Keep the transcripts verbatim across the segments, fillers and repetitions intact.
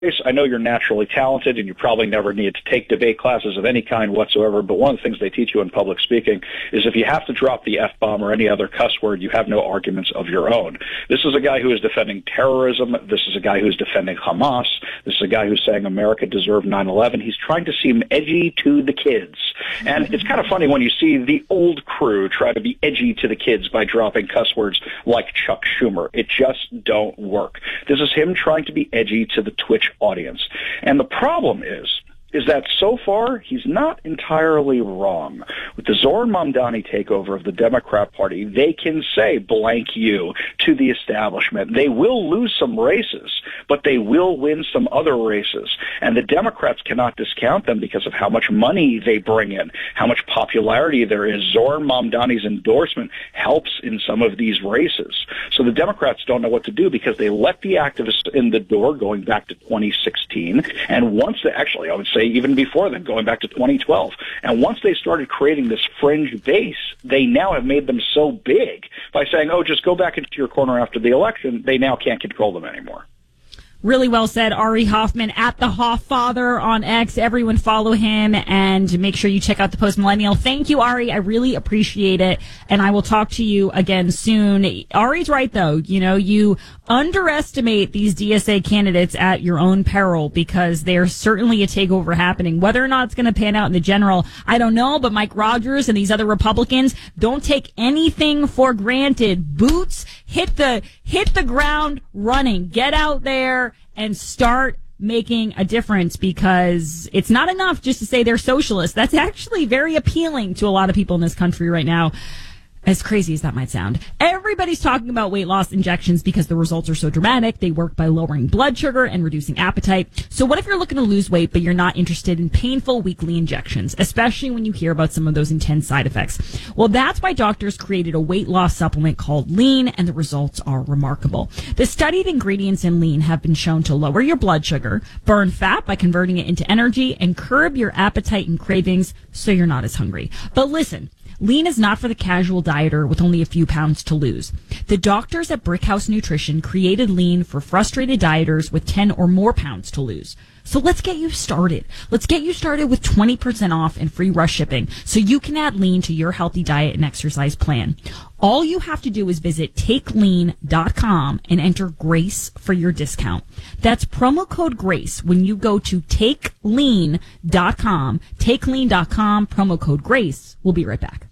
I know you're naturally talented and you probably never need to take debate classes of any kind whatsoever, but one of the things they teach you in public speaking is if you have to drop the F-bomb or any other cuss word, you have no arguments of your own. This is a guy who is defending terrorism. This is a guy who is defending Hamas. This is a guy who's saying America deserved nine eleven. He's trying to seem edgy to the kids. And it's kind of funny when you see the old crew try to be edgy to the kids by dropping cuss words like Chuck Schumer. It just don't work. This is him trying to be edgy to the Twitch audience. And the problem is, is that so far, he's not entirely wrong. With the Zoran Mamdani takeover of the Democrat Party, they can say blank you to the establishment. They will lose some races, but they will win some other races. And the Democrats cannot discount them because of how much money they bring in, how much popularity there is. Zoran Mamdani's endorsement helps in some of these races. So the Democrats don't know what to do because they let the activists in the door going back to twenty sixteen. And once they actually, I would say, even before then, going back to twenty twelve. And once they started creating this fringe base, they now have made them so big by saying, oh, just go back into your corner after the election. They now can't control them anymore. Really well said, Ari Hoffman at the Hofffather on X. Everyone follow him and make sure you check out the Post Millennial. Thank you, Ari. I really appreciate it. And I will talk to you again soon. Ari's right, though. You know, you underestimate these D S A candidates at your own peril because there's certainly a takeover happening. Whether or not it's going to pan out in the general, I don't know. But Mike Rogers and these other Republicans don't take anything for granted. Boots hit the hit the ground running. Get out there and start making a difference, because it's not enough just to say they're socialists. That's actually very appealing to a lot of people in this country right now. As crazy as that might sound. Everybody's talking about weight loss injections because the results are so dramatic. They work by lowering blood sugar and reducing appetite. So what if you're looking to lose weight, but you're not interested in painful weekly injections, especially when you hear about some of those intense side effects? Well, that's why doctors created a weight loss supplement called Lean, and the results are remarkable. The studied ingredients in Lean have been shown to lower your blood sugar, burn fat by converting it into energy, and curb your appetite and cravings so you're not as hungry. But listen, Lean is not for the casual dieter with only a few pounds to lose. The doctors at Brickhouse Nutrition created Lean for frustrated dieters with ten or more pounds to lose. So let's get you started. Let's get you started with twenty percent off and free rush shipping so you can add Lean to your healthy diet and exercise plan. All you have to do is visit take lean dot com and enter GRACE for your discount. That's promo code GRACE when you go to take lean dot com. take lean dot com, promo code GRACE. We'll be right back.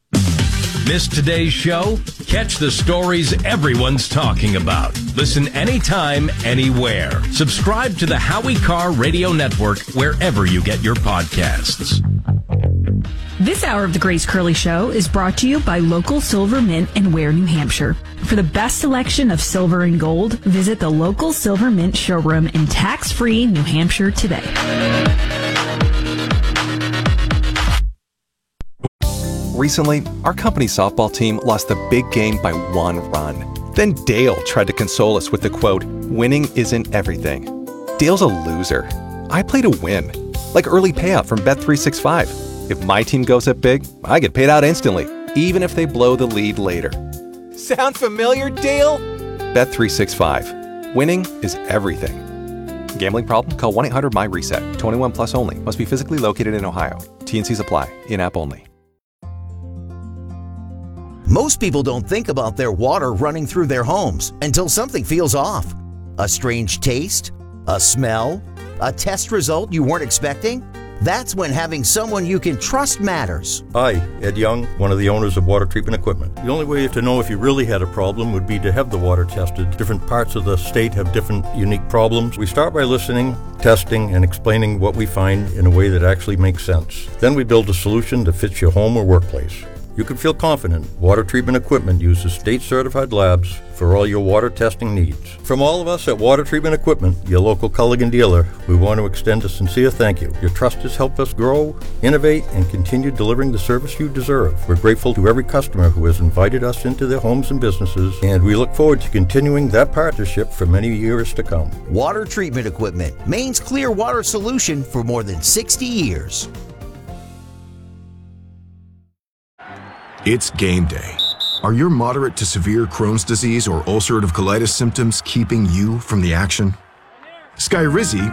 Missed today's show? Catch the stories everyone's talking about. Listen anytime, anywhere. Subscribe to the Howie Carr Radio Network wherever you get your podcasts. This hour of the Grace Curley Show is brought to you by local Silver Mint in Ware, New Hampshire. For the best selection of silver and gold, visit the local Silver Mint showroom in tax-free New Hampshire today. Recently, our company's softball team lost the big game by one run. Then Dale tried to console us with the quote, "Winning isn't everything." Dale's a loser. I play to win. Like early payout from Bet three sixty-five. If my team goes up big, I get paid out instantly, even if they blow the lead later. Sound familiar, Dale? Bet three sixty-five. Winning is everything. Gambling problem? Call one eight hundred M Y reset. twenty-one plus only. Must be physically located in Ohio. T and Cs apply. In-app only. Most people don't think about their water running through their homes until something feels off. A strange taste? A smell? A test result you weren't expecting? That's when having someone you can trust matters. Hi, Ed Young, one of the owners of Water Treatment Equipment. The only way to know if you really had a problem would be to have the water tested. Different parts of the state have different unique problems. We start by listening, testing, and explaining what we find in a way that actually makes sense. Then we build a solution that fits your home or workplace. You can feel confident Water Treatment Equipment uses state-certified labs for all your water testing needs. From all of us at Water Treatment Equipment, your local Culligan dealer, we want to extend a sincere thank you. Your trust has helped us grow, innovate, and continue delivering the service you deserve. We're grateful to every customer who has invited us into their homes and businesses, and we look forward to continuing that partnership for many years to come. Water Treatment Equipment, Maine's clear water solution for more than sixty years. It's game day. Are your moderate to severe Crohn's disease or ulcerative colitis symptoms keeping you from the action? Skyrizi